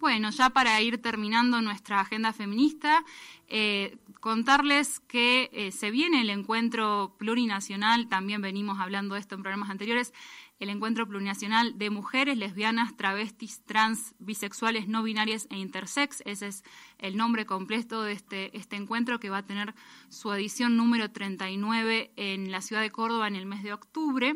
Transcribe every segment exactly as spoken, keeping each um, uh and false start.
bueno, ya para ir terminando nuestra agenda feminista, eh, contarles que eh, se viene el encuentro plurinacional, también venimos hablando de esto en programas anteriores, el encuentro plurinacional de mujeres, lesbianas, travestis, trans, bisexuales, no binarias e intersex. Ese es el nombre completo de este, este encuentro, que va a tener su edición número treinta y nueve en la ciudad de Córdoba en el mes de octubre.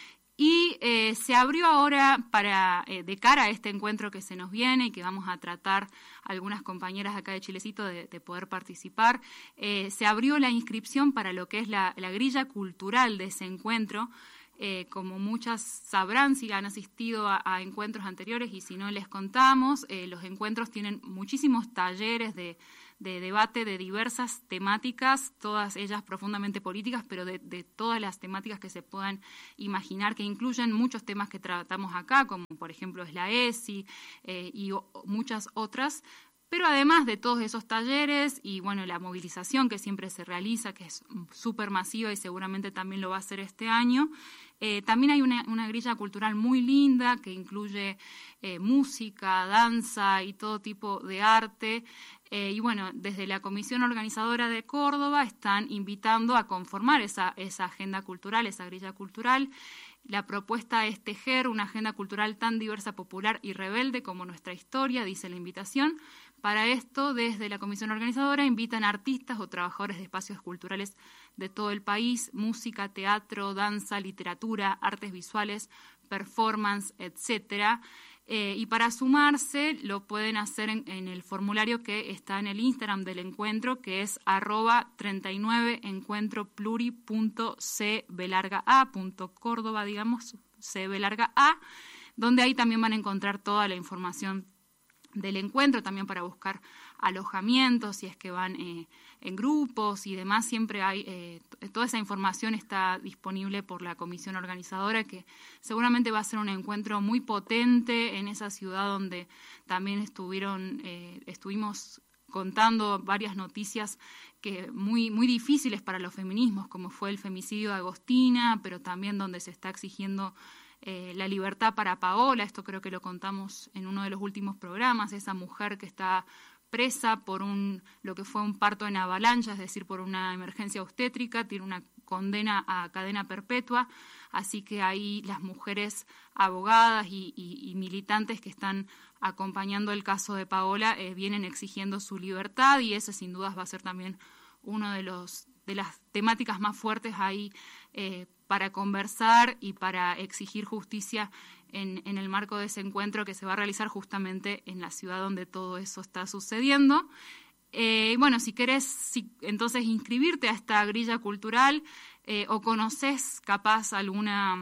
Y eh, se abrió ahora para eh, de cara a este encuentro que se nos viene y que vamos a tratar algunas compañeras acá de Chilecito de, de poder participar, eh, se abrió la inscripción para lo que es la, la grilla cultural de ese encuentro. Eh, como muchas sabrán si han asistido a, a encuentros anteriores, y si no les contamos, eh, los encuentros tienen muchísimos talleres de, de debate de diversas temáticas, todas ellas profundamente políticas, pero de, de todas las temáticas que se puedan imaginar, que incluyen muchos temas que tratamos acá, como por ejemplo es la E S I eh, y o, muchas otras. Pero además de todos esos talleres y bueno, la movilización que siempre se realiza, que es súper masiva y seguramente también lo va a hacer este año, eh, también hay una, una grilla cultural muy linda que incluye eh, música, danza y todo tipo de arte. Eh, y bueno, desde la Comisión Organizadora de Córdoba están invitando a conformar esa, esa agenda cultural, esa grilla cultural. La propuesta es tejer una agenda cultural tan diversa, popular y rebelde como nuestra historia, dice la invitación. Para esto, desde la Comisión Organizadora, invitan a artistas o trabajadores de espacios culturales de todo el país, música, teatro, danza, literatura, artes visuales, performance, etcétera. Eh, y para sumarse lo pueden hacer en, en el formulario que está en el Instagram del encuentro, que es arroba treinta y nueve encuentro pluri punto c b larga a punto córdoba, digamos, cb larga a, donde ahí también van a encontrar toda la información del encuentro, también para buscar alojamientos, si es que van eh, en grupos y demás. Siempre hay, eh, toda esa información está disponible por la comisión organizadora, que seguramente va a ser un encuentro muy potente en esa ciudad donde también estuvieron, eh, estuvimos contando varias noticias que muy, muy difíciles para los feminismos, como fue el femicidio de Agostina, pero también donde se está exigiendo Eh, la libertad para Paola. Esto creo que lo contamos en uno de los últimos programas, esa mujer que está presa por un lo que fue un parto en avalancha, es decir, por una emergencia obstétrica, tiene una condena a cadena perpetua, así que ahí las mujeres abogadas y, y, y militantes que están acompañando el caso de Paola eh, vienen exigiendo su libertad, y ese sin dudas va a ser también uno de los de las temáticas más fuertes ahí eh, para conversar y para exigir justicia en, en el marco de ese encuentro que se va a realizar justamente en la ciudad donde todo eso está sucediendo. Eh, bueno, si querés si, entonces inscribirte a esta grilla cultural eh, o conoces capaz alguna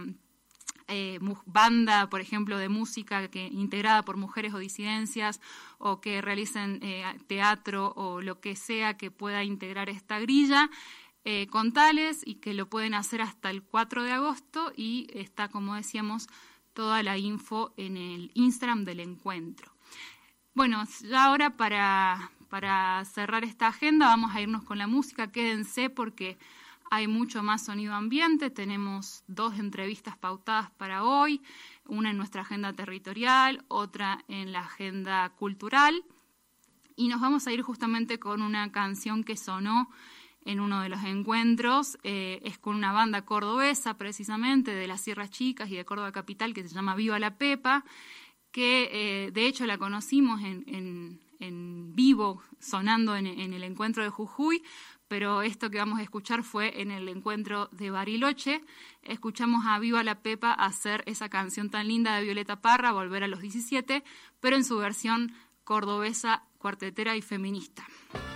eh, banda, por ejemplo, de música que integrada por mujeres o disidencias, o que realicen eh, teatro o lo que sea que pueda integrar esta grilla, Eh, contales, y que lo pueden hacer hasta el cuatro de agosto, y está, como decíamos, toda la info en el Instagram del encuentro. Bueno, ya ahora para, para cerrar esta agenda vamos a irnos con la música. Quédense porque hay mucho más sonido ambiente. Tenemos dos entrevistas pautadas para hoy, una en nuestra agenda territorial, otra en la agenda cultural, y nos vamos a ir justamente con una canción que sonó en uno de los encuentros, eh, es con una banda cordobesa precisamente de las Sierras Chicas y de Córdoba Capital, que se llama Viva la Pepa, que eh, de hecho la conocimos en, en, en vivo sonando en, en el encuentro de Jujuy, pero esto que vamos a escuchar fue en el encuentro de Bariloche. Escuchamos a Viva la Pepa hacer esa canción tan linda de Violeta Parra, Volver a los diecisiete, pero en su versión cordobesa, cuartetera y feminista.